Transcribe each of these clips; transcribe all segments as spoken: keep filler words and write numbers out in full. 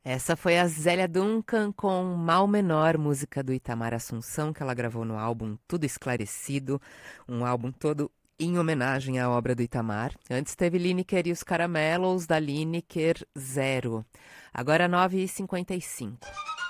Essa foi a Zélia Duncan com Mal Menor, música do Itamar Assunção, que ela gravou no álbum Tudo Esclarecido, um álbum todo em homenagem à obra do Itamar. Antes teve Lineker e os Caramelos, da Lineker Zero. Agora nove e cinquenta e cinco.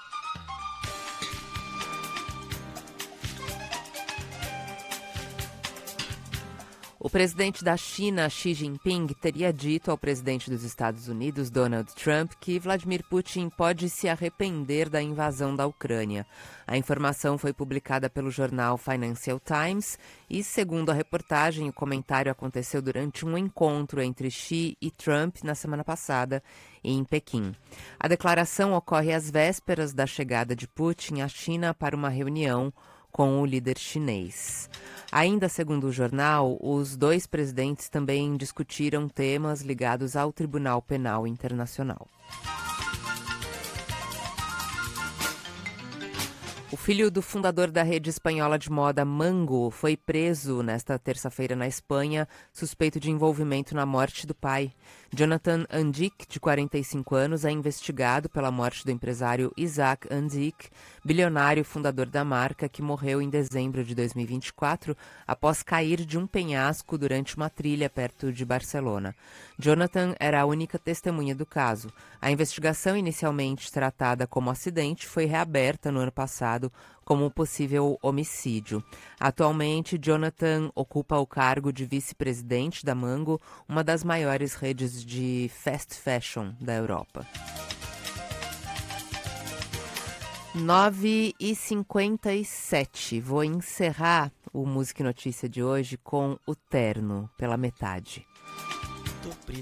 O presidente da China, Xi Jinping, teria dito ao presidente dos Estados Unidos, Donald Trump, que Vladimir Putin pode se arrepender da invasão da Ucrânia. A informação foi publicada pelo jornal Financial Times e, segundo a reportagem, o comentário aconteceu durante um encontro entre Xi e Trump na semana passada em Pequim. A declaração ocorre às vésperas da chegada de Putin à China para uma reunião com o líder chinês. Ainda segundo o jornal, os dois presidentes também discutiram temas ligados ao Tribunal Penal Internacional. O filho do fundador da rede espanhola de moda Mango foi preso nesta terça-feira na Espanha, suspeito de envolvimento na morte do pai. Jonathan Andic, de quarenta e cinco anos, é investigado pela morte do empresário Isaac Andic, bilionário fundador da marca, que morreu em dezembro de dois mil e vinte e quatro após cair de um penhasco durante uma trilha perto de Barcelona. Jonathan era a única testemunha do caso. A investigação, inicialmente tratada como acidente, foi reaberta no ano passado como possível homicídio. Atualmente, Jonathan ocupa o cargo de vice-presidente da Mango, uma das maiores redes de fast fashion da Europa. nove e cinquenta e sete. Vou encerrar o Música e Notícia de hoje com o Terno, pela metade.